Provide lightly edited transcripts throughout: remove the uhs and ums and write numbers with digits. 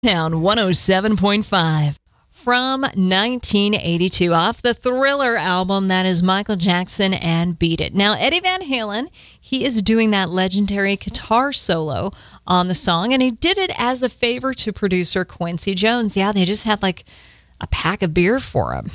Town 107.5. From 1982, off the Thriller album, that is Michael Jackson and Beat It. Now, Eddie Van Halen, he is doing that legendary guitar solo on the song, and he did it as a favor to producer Quincy Jones. Yeah, they just had like a pack of beer for him.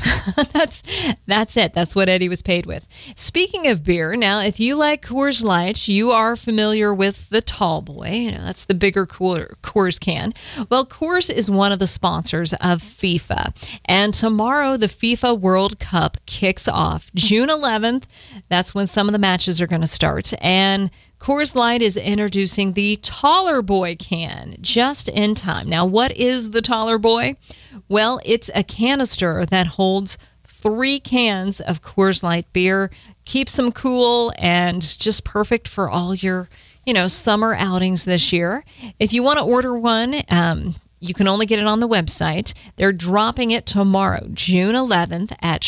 That's it. That's what Eddie was paid with. Speaking of beer, now, if you like Coors Light, you are familiar with the Tall Boy. You know, that's the bigger, cooler Coors can. Well, Coors is one of the sponsors of FIFA. And tomorrow, the FIFA World Cup kicks off. June 11th, that's when some of the matches are going to start. And Coors Light is introducing the Taller Boy can just in time. Now, what is the Taller Boy? Well, it's a canister that holds 3 cans of Coors Light beer, keeps them cool, and just perfect for all your, summer outings this year. If you want to order one, you can only get it on the website. They're dropping it tomorrow, June 11th, at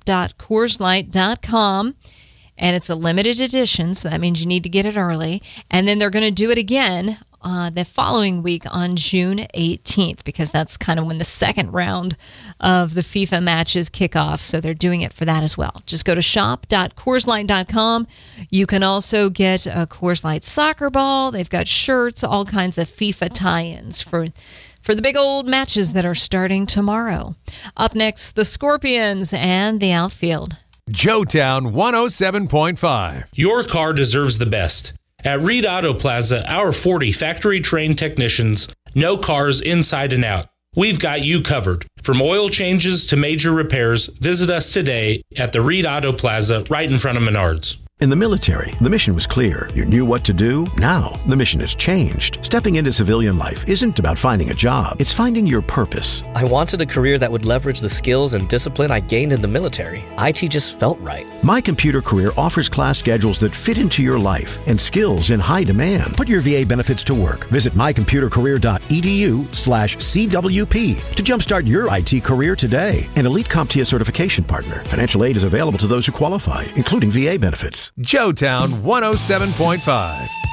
shop.CoorsLight.com. And it's a limited edition, so that means you need to get it early. And then they're going to do it again the following week on June 18th, because that's kind of when the second round of the FIFA matches kick off. So they're doing it for that as well. Just go to shop.CoorsLight.com. You can also get a Coors Light soccer ball. They've got shirts, all kinds of FIFA tie-ins for the big old matches that are starting tomorrow. Up next, the Scorpions and the outfield. Joetown 107.5. Your car deserves the best. At Reed Auto Plaza, our 40 factory-trained technicians know cars inside and out. We've got you covered. From oil changes to major repairs, visit us today at the Reed Auto Plaza right in front of Menards. In the military, the mission was clear. You knew what to do. Now, the mission has changed. Stepping into civilian life isn't about finding a job. It's finding your purpose. I wanted a career that would leverage the skills and discipline I gained in the military. IT just felt right. My Computer Career offers class schedules that fit into your life and skills in high demand. Put your VA benefits to work. Visit mycomputercareer.edu/CWP to jumpstart your IT career today. An elite CompTIA certification partner. Financial aid is available to those who qualify, including VA benefits. Joetown 107.5.